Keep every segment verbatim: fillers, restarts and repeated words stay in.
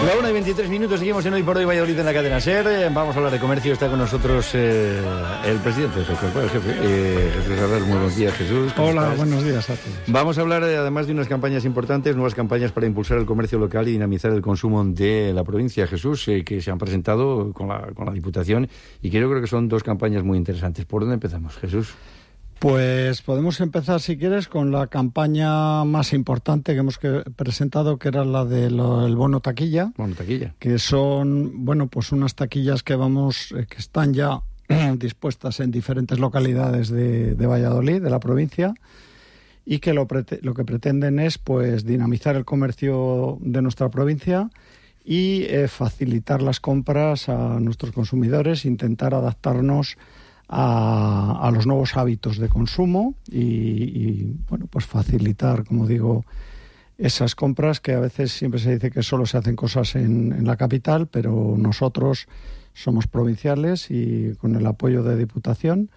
La una y veintitrés minutos, seguimos en Hoy por Hoy Valladolid en la cadena SER. Vamos a hablar de comercio. Está con nosotros eh, el presidente de FECOSBA, el jefe, eh, Jesús Herrera. Muy buenos días, Jesús. Hola, estás? Buenos días a todos. Vamos a hablar eh, además de unas campañas importantes, nuevas campañas para impulsar el comercio local y dinamizar el consumo de la provincia, Jesús, eh, que se han presentado con la, con la Diputación y que yo creo que son dos campañas muy interesantes. ¿Por dónde empezamos, Jesús? Pues podemos empezar, si quieres, con la campaña más importante que hemos que, presentado, que era la del bono taquilla. Bono taquilla. Que son, bueno, pues unas taquillas que vamos, eh, que están ya dispuestas en diferentes localidades de, de Valladolid, de la provincia, y que lo, prete, lo que pretenden es, pues, dinamizar el comercio de nuestra provincia y eh, facilitar las compras a nuestros consumidores, intentar adaptarnos A, a los nuevos hábitos de consumo y, y bueno, pues facilitar, como digo, esas compras que a veces siempre se dice que solo se hacen cosas en, en la capital, pero nosotros somos provinciales y con el apoyo de Diputación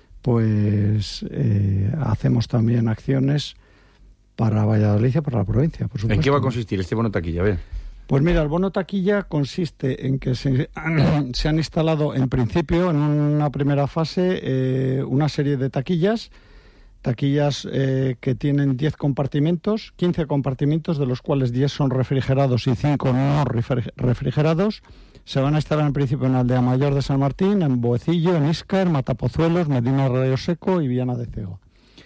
pues eh, hacemos también acciones para Valladolid y para la provincia, por supuesto. ¿En qué va a consistir este bono taquilla? A ver. Pues mira, el bono taquilla consiste en que se, se han instalado en principio, en una primera fase, eh, una serie de taquillas, taquillas eh, que tienen diez compartimentos, quince compartimentos, de los cuales diez son refrigerados y cinco no refrigerados. Se van a instalar en principio en Aldea Mayor de San Martín, en Boecillo, en Íscar, Matapozuelos, Medina Río Seco y Viana de Cego.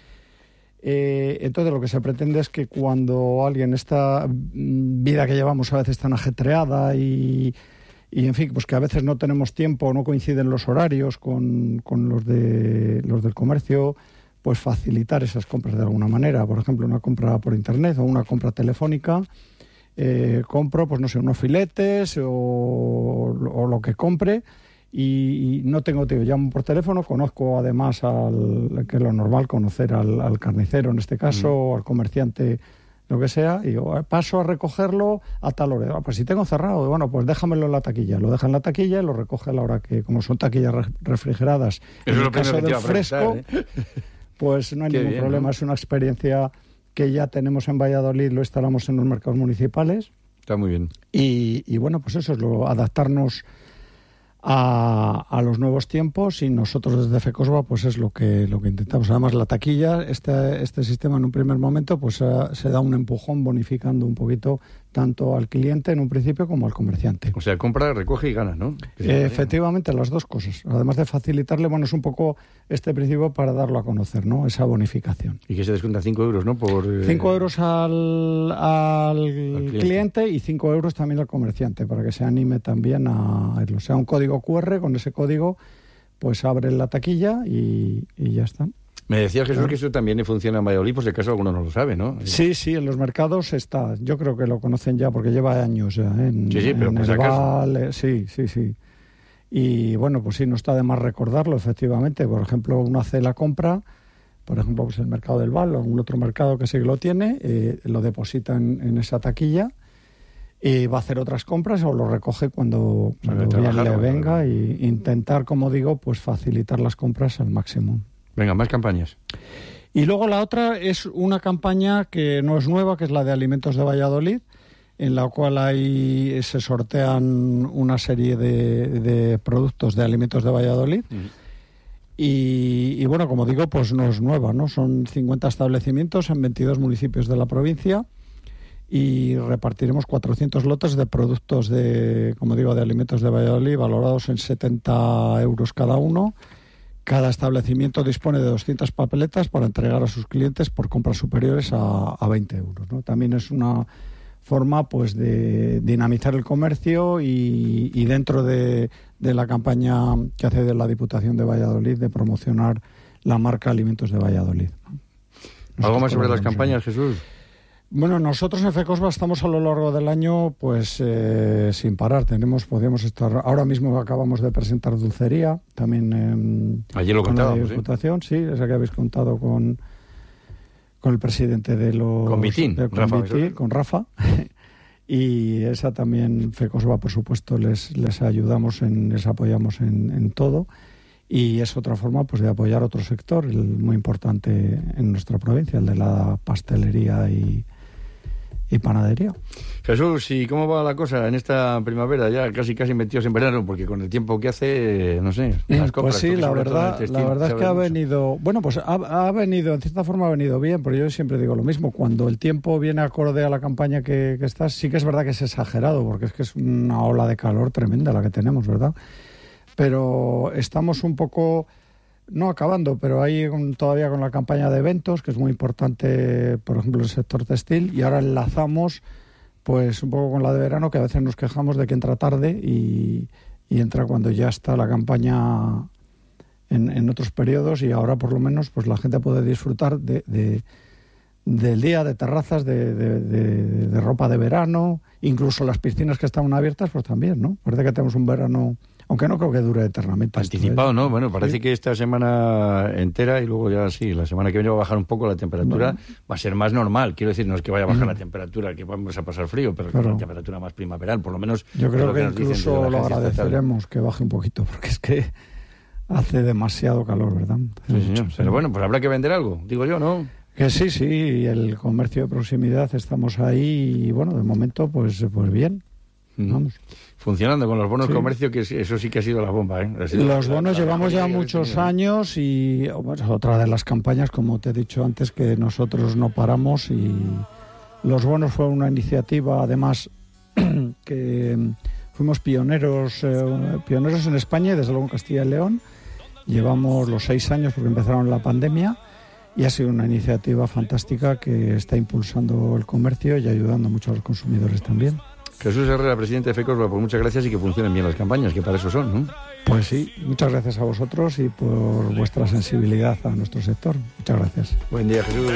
Eh, entonces lo que se pretende es que cuando alguien, esta vida que llevamos a veces tan ajetreada y, y en fin, pues que a veces no tenemos tiempo, no coinciden los horarios con, con los de los del comercio, pues facilitar esas compras de alguna manera. Por ejemplo, una compra por internet o una compra telefónica, eh, compro, pues no sé, unos filetes o, o lo que compre. Y no tengo tiempo, llamo por teléfono, conozco además, al, que es lo normal, conocer al, al carnicero en este caso, mm. o al comerciante, lo que sea, y digo, paso a recogerlo a tal hora. Ah, pues si tengo cerrado, bueno, pues déjamelo en la taquilla. Lo deja en la taquilla y lo recoge a la hora que, como son taquillas re- refrigeradas, en el caso del fresco, ¿eh? pues no hay Qué ningún bien, problema. ¿no? Es una experiencia que ya tenemos en Valladolid, lo instalamos en los mercados municipales. Está muy bien. Y, y bueno, pues eso es lo, adaptarnos A, a los nuevos tiempos, y nosotros desde FECOSBA pues es lo que lo que intentamos. Además, la taquilla, este este sistema en un primer momento pues uh, se da un empujón bonificando un poquito tanto al cliente en un principio como al comerciante. O sea, compra, recoge y gana, ¿no? Eh, efectivamente, las dos cosas. Además de facilitarle, bueno, es un poco este principio para darlo a conocer, ¿no? Esa bonificación. Y que se descuenta cinco euros, ¿no? Por eh... cinco euros al, al, al cliente. cliente y cinco euros también al comerciante, para que se anime también a irlo. O sea, un código cu erre, con ese código pues abre la taquilla y, y ya está. Me decía Jesús claro. que eso también funciona en Valladolid, por si acaso alguno no lo sabe, ¿no? Sí, sí, en los mercados está. Yo creo que lo conocen ya porque lleva años ya. ¿eh? En, sí, sí, pero en por si acaso. Val, sí, sí, sí. Y bueno, pues sí, no está de más recordarlo, efectivamente. Por ejemplo, uno hace la compra, por ejemplo, pues el mercado del Val o algún otro mercado que sí que lo tiene, eh, lo deposita en, en esa taquilla y va a hacer otras compras o lo recoge cuando, cuando bien le venga, e intentar, como digo, pues facilitar las compras al máximo. Venga, más campañas. Y luego la otra es una campaña que no es nueva, que es la de Alimentos de Valladolid, en la cual hay, se sortean una serie de, de productos de Alimentos de Valladolid. Uh-huh. Y, y bueno, como digo, pues no es nueva, ¿no? Son cincuenta establecimientos en veintidós municipios de la provincia y repartiremos cuatrocientos lotes de productos de, como digo, de Alimentos de Valladolid, valorados en setenta euros cada uno. Cada establecimiento dispone de doscientas papeletas para entregar a sus clientes por compras superiores a, a veinte euros, ¿no? También es una forma pues de dinamizar el comercio y, y dentro de, de la campaña que hace de la Diputación de Valladolid de promocionar la marca Alimentos de Valladolid, ¿no? ¿Algo más sobre las campañas, Jesús? Bueno, nosotros en FECOSBA estamos a lo largo del año pues eh, sin parar. Tenemos, podríamos estar, ahora mismo acabamos de presentar dulcería, también eh, ayer lo con la Diputación, sí, esa que habéis contado con, con el presidente de los... Con Vitín, de, con, Rafa, Vitín con Rafa. Y esa también, FECOSBA, por supuesto, les, les ayudamos, en, les apoyamos en, en todo. Y es otra forma pues de apoyar otro sector el muy importante en nuestra provincia, el de la pastelería y y panadería. Jesús, ¿y cómo va la cosa en esta primavera? Ya casi casi metidos en verano, porque con el tiempo que hace, no sé, las compras... Pues sí, la verdad, textil, la verdad es que ha mucho. venido... Bueno, pues ha, ha venido, en cierta forma ha venido bien, pero yo siempre digo lo mismo. Cuando el tiempo viene acorde a la campaña que, que estás, sí que es verdad que es exagerado, porque es que es una ola de calor tremenda la que tenemos, ¿verdad? Pero estamos un poco... No acabando, pero ahí con, todavía con la campaña de eventos, que es muy importante, por ejemplo, el sector textil, y ahora enlazamos pues un poco con la de verano, que a veces nos quejamos de que entra tarde y, y entra cuando ya está la campaña en, en otros periodos, y ahora por lo menos pues la gente puede disfrutar de, de, del día, de terrazas, de, de, de, de ropa de verano, incluso las piscinas que están abiertas, pues también, ¿no? Parece que tenemos un verano... Aunque no creo que dure eternamente. Anticipado, esto, ¿eh? ¿no? Bueno, parece sí. que esta semana entera y luego ya sí, la semana que viene va a bajar un poco la temperatura, bueno. Va a ser más normal. Quiero decir, no es que vaya a bajar mm. la temperatura, que vamos a pasar frío, pero claro. La temperatura más primaveral, por lo menos... Yo creo que, que incluso lo agradeceremos estatal. Que baje un poquito, porque es que hace demasiado calor, ¿verdad? Sí, mucho, señor. Pero bueno, pues habrá que vender algo, digo yo, ¿no? Que sí, sí, el comercio de proximidad estamos ahí y bueno, de momento pues, pues bien. Vamos. Funcionando con los bonos sí. comercio, que eso sí que ha sido la bomba, ¿eh? Ha sido los la, bonos la, llevamos la ya muchos años y bueno, otra de las campañas, como te he dicho antes, que nosotros no paramos, y los bonos fue una iniciativa, además, que fuimos pioneros, eh, pioneros en España y desde luego en Castilla y León. Llevamos los seis años porque empezaron la pandemia y ha sido una iniciativa fantástica que está impulsando el comercio y ayudando mucho a los consumidores también. Jesús Herrera, presidente de FECOSBA, pues muchas gracias y que funcionen bien las campañas, que para eso son, ¿no? Pues sí, muchas gracias a vosotros y por vuestra sensibilidad a nuestro sector. Muchas gracias. Buen día, Jesús.